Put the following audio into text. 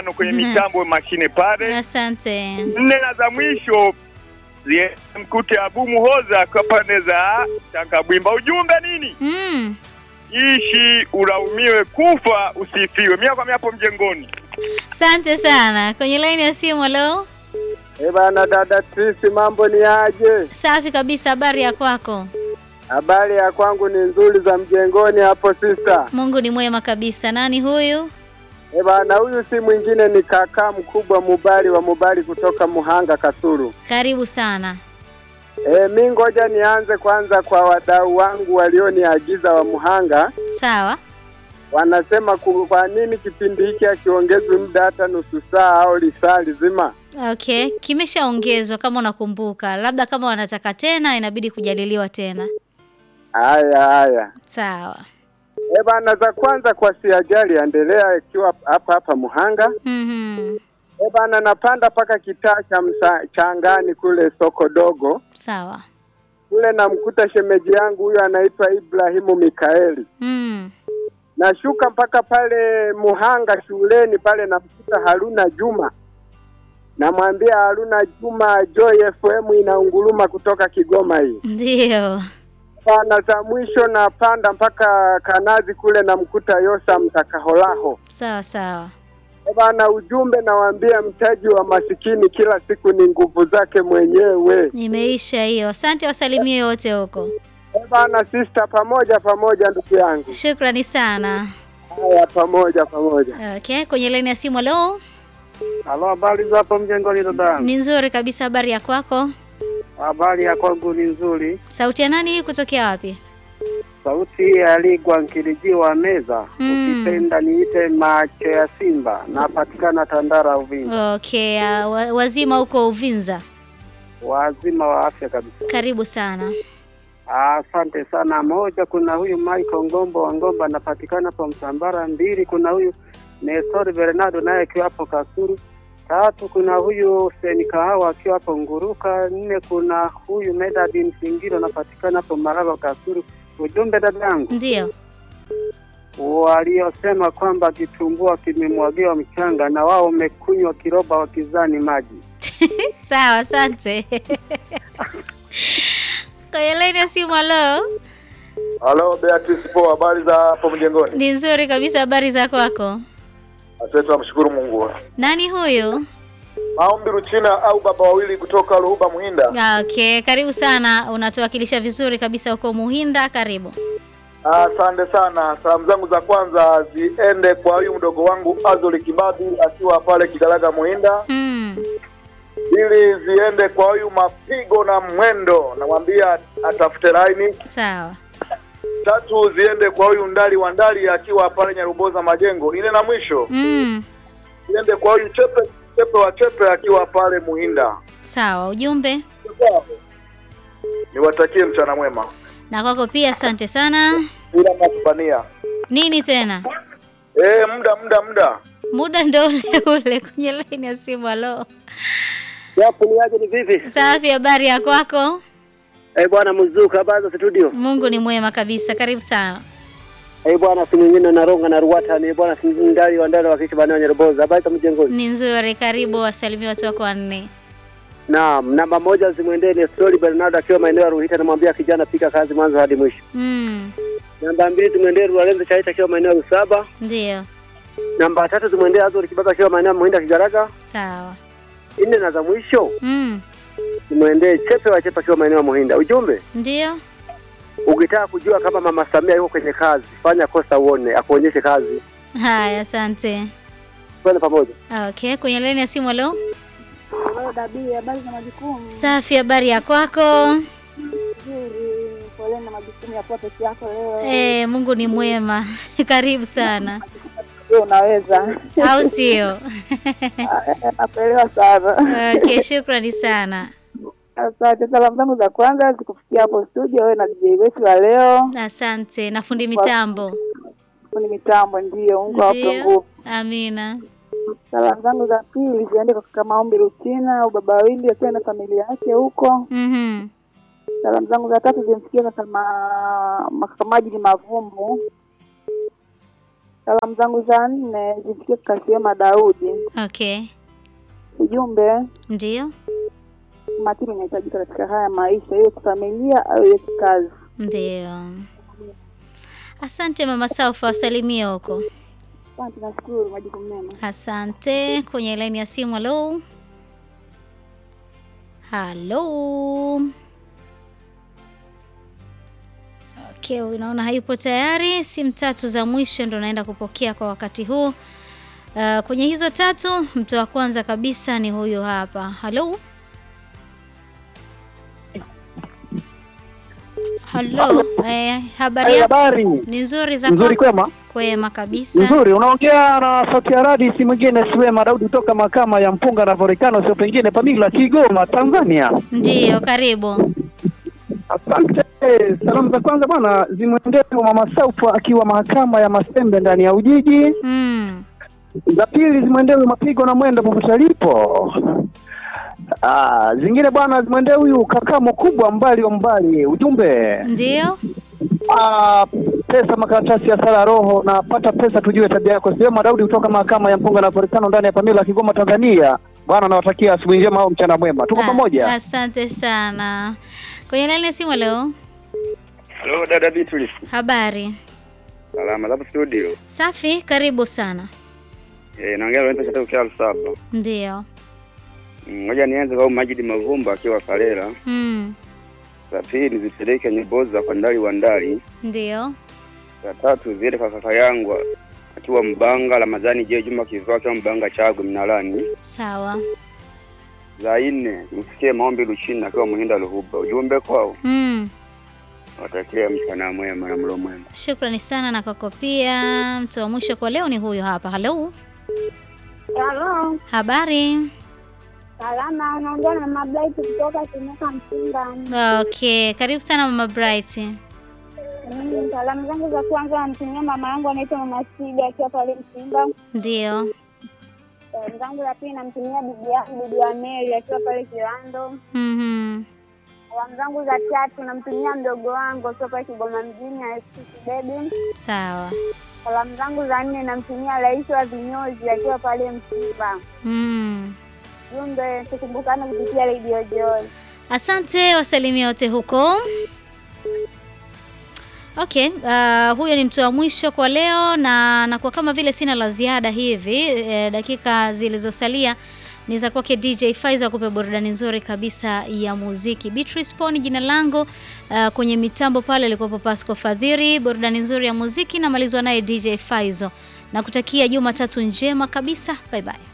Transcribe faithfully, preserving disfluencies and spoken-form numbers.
kwenye mitambo mashine pale. Asante. Nne na za mwisho zie mkute Abu Muhoza kwa pande za Tangabwimba. Ujumbe nini? Mm. Ishi ulaumiwe, kufa usifiwe. Mia kwa mia hapo mjengoni. Asante sana. Kwenye line ya simu leo. Eh bana dada Trisi, mambo ni aje? Safi kabisa, habari ya kwako? Habari ya kwangu ni nzuri, za mjengoni hapo sister. Mungu ni mwema kabisa. Nani huyu? Eh bana, huyu si mwingine ni kaka mkubwa Mubali wa Mubali kutoka Muhanga Kasulu. Karibu sana. Eh, mimi ngoja nianze kwanza kwa wadau wangu walioniagiza wa Muhanga. Sawa. Wanasema kwa nini kipindi hiki akiongezwe muda hata nusu saa au lisaa lizima? Okay, kimeshaongezwa kama unakumbuka. Labda kama wanataka tena inabidi kujadiliwa tena. Haya haya. Sawa. Eh bana, za kwanza kwa siajali endelea ikiwa hapa hapa Muhanga. Mhm. Eh bana, napanda paka kitaa cha msa, changani kule soko dogo. Sawa. Kule namkuta shemeji yangu huyo anaitwa Ibrahimu Mikaeli. Mm. Nashuka mpaka pale Muhanga shuleni pale namkuta Haruna Juma. Namwambia Haruna Juma, Joy F M inaunguruma kutoka Kigoma hii. Ndio. Bana, za mwisho napanda mpaka Kanazi kule namkuta Yosa Mtakaholaho. Sawa sawa. Bana, ujumbe nawaambia mtaji wa masikini kila siku ni nguvu zake mwenyewe. Nimeisha hiyo. Asante, wasalimie wote huko. Bana sister, pamoja pamoja ndugu yangu. Shukrani sana. Haya, pamoja pamoja. Okay, kwenye line ya simu leo. Halo, habari za hapo mjengoni dada? Ni nzuri kabisa, habari ya kwako? Habari ya kwangu ni nzuri. Sauti ya nani hii kutokea wapi? Sauti ya Ligwa Nkilijiwa Meza. Mm. Ukipenda niite macho ya Simba. Napatikana Tandara Uvinza. Okay, uh, wa- wazima huko Uvinza. Wazima wa afya kabisa. Karibu sana. Asante sana. Moja, kuna huyu Michael Ngombo wa Ngomba anapatikana hapo Msambara. Mbili, kuna huyu Nestor Bernardo naye akiwa hapo Kasuru. Tatu, kuna huyu Hussein Kahawa akiwa hapo Nguruka. Nne, kuna huyu Medadin Singiro anapatikana hapo Maraba Kasuru. Ujumbe dadangu, Ndio. waliosema kwamba kitumbua kimemwagiwa mchanga na wao wamekunywa kiroba wakizani maji. Sawa, asante. Kwenye line ya simu leo. Halo Beatrice, po habari za hapo mjengoni? Ni nzuri kabisa, habari za kwako? Asante, tunamshukuru Mungu. Nani huyu? Maombi Ruchina au baba wawili kutoka Ruhuba Muhinda. Okay, karibu sana. Unatuwakilisha vizuri kabisa huko Muhinda, karibu. Asante sana. Salamu zangu za kwanza ziende kwa huyu mdogo wangu Azoli Kibabi akiwa pale Kidalaga Muhinda. Mm. Ili ziende kwa huyu Mapigo na Mwendo, namwambia atafute laini. Sawa. Tatu ziende kwa huyu Ndali wa Ndali akiwa pale Nyaruboza Majengo. Ile na mwisho Mm. ziende kwa huyu Chepe Chepe wa Chepe akiwa pale Muhinda. Sawa, ujumbe. Niwatakie mchana mwema. Na kwako pia, asante sana. Bila matubania. Nini tena? Eh, muda muda muda. Muda ndo ule ule. Kwenye line ya simu. Halo. Yapo ni aje, ni vipi? Safi, habari ya kwako? Eh bwana Mzuka, habari za studio? Mungu ni mwema kabisa, karibu sana. Eh bwana, si mwingine na Ronga na Ruwata, ni bwana si ndali wa ndali wakiishi bana Nyaruboza. Habari za mjengoni? Ni nzuri, karibu, wasalimie watu wako wanne. Naam, namba moja zimwendee ni Story Bernardo akiwa maeneo ya Ruhita, namwambia kijana pika kazi mwanzo hadi mwisho. Mm. Namba mbili zimwendee Rualenze Chaita akiwa maeneo ya Usaba. Ndio. Namba tatu zimwendee Azori Kibaba akiwa maeneo ya Muhinda Kigaraga. Sawa. Nne na za mwisho Mm. zimwendee Chepe wa Chepe akiwa maeneo ya Muhinda. Ujumbe, Ndio. ukitaka kujua kama Mama Samia yuko kwenye kazi, fanya kosa uone, akuonyeshe kazi. Haya, asante. Twende pamoja. Okay, kwenye line ya simu. Halo. Hello Dabi, habari za majukumu? Safi, habari ya kwako? Nzuri, pole na majukumu ya pote yako leo. Eh, Mungu ni mwema. Karibu sana. Wewe unaweza. Au sio? Nakuelewa sana. Okay, shukrani sana. Asante. Salamu zangu za kwanza zikufikia hapo studio wewe na D J wetu wa leo. Asante. Na fundi mitambo. Fundi mitambo ndio, Mungu awape Ndio. nguvu. Amina. Salamu zangu za pili ziende kwa kaka Maombi Ruchina au baba Windi akiwa na familia yake huko. Mhm. Salamu zangu za tatu zimfikia kaka ma... makamaji ni Mavumbu. Salamu zangu za nne zifikie Kasiema Daudi. Okay. Ujumbe, Ndio. makini inahitajika katika haya maisha, iwe kifamilia au iwe kikazi. Ndio. Asante Mama Saufa, wasalimie huko. Asante, nashukuru, majukumu mema. Asante. Kwenye line ya simu, hello. Hello. Okay, unaona haipo tayari. Simu tatu za mwisho ndo naenda kupokea kwa wakati huu. Uh, kwenye hizo tatu, mtu wa kwanza kabisa ni huyo hapa. Hello. Hello. Eh, habari yako? Habari. Ni nzuri za Nzuri kwema? Kwema kabisa. Nzuri, unaongea na sauti ya radi, si mwingine Suema Daudi kutoka mahakama ya Mpunga na Volcano, sio pengine Pamila, Kigoma, Tanzania. Ndio, karibu. Asante. Salamu za kwanza bwana zimwendee Mama Saufa akiwa mahakama ya Masembe ndani ya Ujiji. Mm. Za pili zimwendee Mapigo na Mwendo popote alipo. Ah, zingine bwana zimwendee huyu kaka mkubwa mbali wa mbali. Ujumbe. Ndio. Ah, pesa makaratasi ya sala roho na pata pesa tujue tabia yako. Sema Daudi kutoka mahakama ya Mpunga na Volcano ndani ya Pamila, Kigoma, Tanzania. Bwana nawatakia asubuhi njema au mchana mwema. Tuko pamoja. Asante sana. Kwenye line ya simu leo. Hello dada Beatrice. Habari. Salama za studio. Safi, karibu sana. Eh, naongea leo nitatoka kwa saba. Ndio. Ngoja nianze kwa Majidi Mavumba akiwa Kalera. Mm. Za pili zipeleke Nyeboza kwa Ndali wa Ndali. Ndio. Za tatu ziende kwa kaka yangu akiwa Mbanga Ramadhani Je Juma Kivaa akiwa Mbanga Chago Mnalani. Sawa. Za nne msikie Maombi Luchina akiwa Muhinda Luhuba. Ujumbe kwao. Mm. Watakia mchana mwema na mlo mwema. Shukrani sana na kwako pia. Mtu wa mwisho kwa leo ni huyo hapa. Hello. Hello. Habari. Salama, naongea na Mama Bright kutoka Kimeka Mpunga. Okay, karibu sana Mama Bright. Mm, salamu zangu za kwanza namtumia mama yangu anaitwa Mama Sida akiwa pale Msimba. Ndio. Salamu zangu za pili namtumia bibi yangu bibi wa Mary akiwa pale Kilando. Mhm. Salamu zangu za tatu namtumia mdogo wangu akiwa pale Kigoma mjini A S C Baby. Sawa. Salamu zangu za nne namtumia Rais wa Vinyozi akiwa pale Msimba. Mm. Jumbe tukumbukane kupitia Radio Joy. Asante, wasalimia wote huko. Okay, uh, huyo ni mtu wa mwisho kwa leo na na kwa kama vile sina la ziada hivi, eh, dakika zilizosalia ni za kwake D J Faizo akupe burudani nzuri kabisa ya muziki. Beatrice Poni jina langu, uh, kwenye mitambo pale alikuwa Pasco Fadhiri, burudani nzuri ya muziki na malizwa naye D J Faizo. Na kutakia Jumatatu njema kabisa. Bye bye.